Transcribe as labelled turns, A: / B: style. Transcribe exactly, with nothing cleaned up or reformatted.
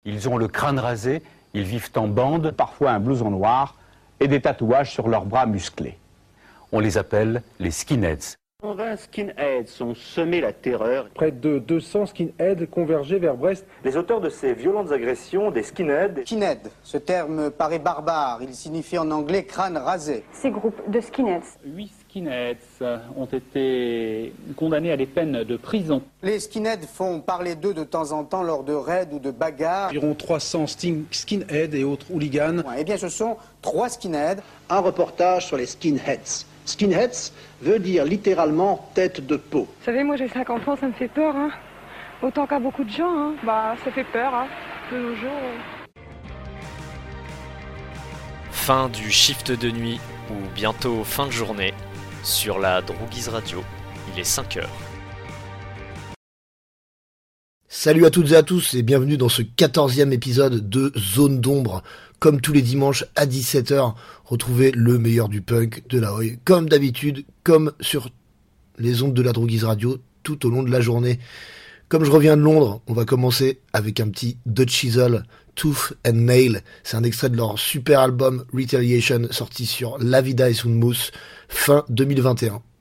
A: Ils ont le crâne rasé, ils vivent en bande,
B: parfois un blouson noir et des tatouages sur leurs bras musclés.
A: On les appelle les skinheads.
C: cent vingt skinheads ont semé la terreur.
D: Près de deux cents skinheads convergeaient vers Brest.
E: Les auteurs de ces violentes agressions, des skinheads.
F: Skinhead, ce terme paraît barbare. Il signifie en anglais crâne rasé.
G: Ces groupes de skinheads.
H: Huit skinheads ont été condamnés à des peines de prison.
F: Les skinheads font parler d'eux de temps en temps lors de raids ou de bagarres.
D: Environ trois cents skinheads et autres hooligans.
F: Eh bien, ce sont trois skinheads.
I: Un reportage sur les skinheads. Skinheads veut dire littéralement tête de peau.
J: Vous savez, moi j'ai cinquante ans, ça me fait peur, hein. Autant qu'à beaucoup de gens, hein. Bah, ça fait peur, hein, de nos jours. Euh...
K: Fin du shift de nuit, ou bientôt fin de journée, sur la Droguise Radio. Il est cinq heures.
L: Salut à toutes et à tous et bienvenue dans ce quatorzième épisode de Zone d'ombre. Comme tous les dimanches à dix-sept heures, retrouvez le meilleur du punk, de la oi, comme d'habitude, comme sur les ondes de la Droguise Radio, tout au long de la journée. Comme je reviens de Londres, on va commencer avec un petit Dutch Chisel, Tooth and Nail. C'est un extrait de leur super album Retaliation, sorti sur La Vida es un Mus, fin deux mille vingt et un.